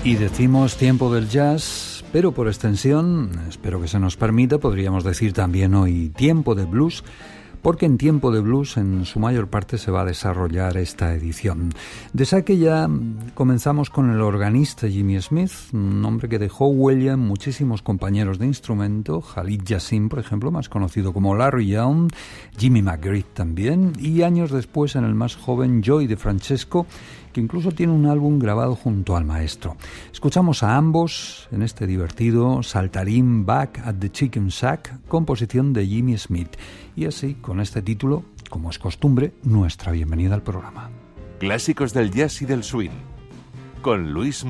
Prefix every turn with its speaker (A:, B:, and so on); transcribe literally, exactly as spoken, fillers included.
A: Y decimos tiempo del jazz, pero por extensión, espero que se nos permita, podríamos decir también hoy tiempo de blues, porque en tiempo de blues en su mayor parte se va a desarrollar esta edición. De saque ya comenzamos con el organista Jimmy Smith, un hombre que dejó huella en muchísimos compañeros de instrumento, Khalid Yassin, por ejemplo, más conocido como Larry Young, Jimmy McGriff también, y años después en el más joven Joey DeFrancesco, que incluso tiene un álbum grabado junto al maestro. Escuchamos a ambos en este divertido saltarín Back at the Chicken Shack, composición de Jimmy Smith. Y así, con este título, como es costumbre, nuestra bienvenida al programa.
B: Clásicos del jazz y del swing, con Luis